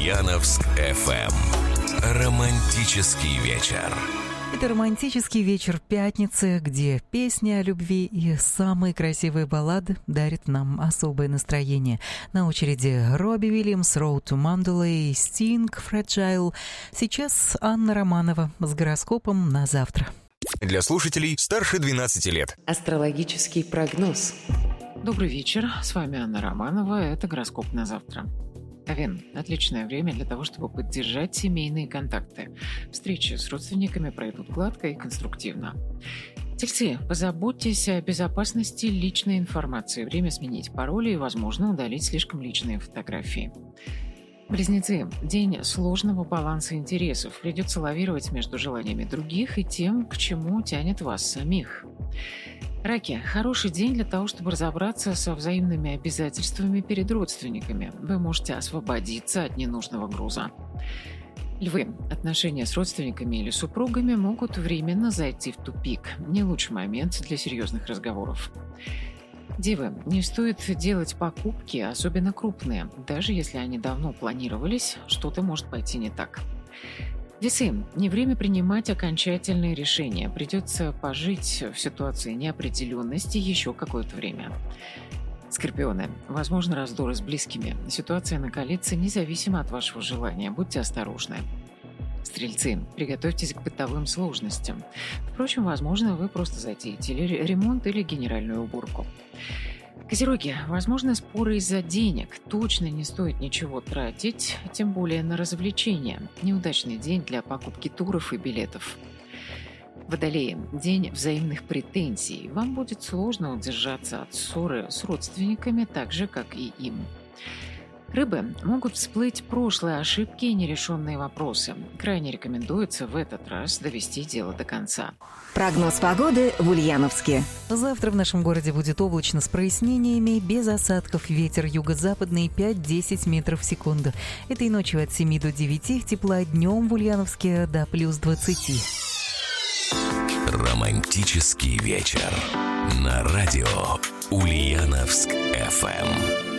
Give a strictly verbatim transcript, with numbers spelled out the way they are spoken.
Ульяновск эф эм. Романтический вечер. Это романтический вечер пятницы, где песни о любви и самые красивые баллады дарят нам особое настроение. На очереди Робби Уильямс, Road to Mandalay, Sting, Fragile. Сейчас Анна Романова с гороскопом на завтра. Для слушателей старше двенадцати лет. Астрологический прогноз. Добрый вечер, с вами Анна Романова, это гороскоп на завтра. Овен – отличное время для того, чтобы поддержать семейные контакты. Встречи с родственниками пройдут гладко и конструктивно. Тельцы, позаботьтесь о безопасности личной информации. Время сменить пароли и, возможно, удалить слишком личные фотографии. Близнецы – день сложного баланса интересов. Придется лавировать между желаниями других и тем, к чему тянет вас самих. Раки – хороший день для того, чтобы разобраться со взаимными обязательствами перед родственниками. Вы можете освободиться от ненужного груза. Львы – отношения с родственниками или супругами могут временно зайти в тупик. Не лучший момент для серьезных разговоров. Девы, не стоит делать покупки, особенно крупные. Даже если они давно планировались, что-то может пойти не так. Весы, не время принимать окончательные решения. Придется пожить в ситуации неопределенности еще какое-то время. Скорпионы, возможно, раздоры с близкими. Ситуация накалится независимо от вашего желания. Будьте осторожны. Стрельцы, приготовьтесь к бытовым сложностям. Впрочем, возможно, вы просто затеете ремонт или генеральную уборку. Козероги, возможно, споры из-за денег. Точно не стоит ничего тратить, тем более на развлечения. Неудачный день для покупки туров и билетов. Водолеи, день взаимных претензий. Вам будет сложно удержаться от ссоры с родственниками, так же, как и им. Рыбы, могут всплыть прошлые ошибки и нерешенные вопросы. Крайне рекомендуется в этот раз довести дело до конца. Прогноз погоды в Ульяновске. Завтра в нашем городе будет облачно с прояснениями, без осадков. Ветер юго-западный пять-десять метров в секунду. Этой ночью от семи до девяти, тепла днем в Ульяновске до плюс двадцати. Романтический вечер на радио Ульяновск эф эм.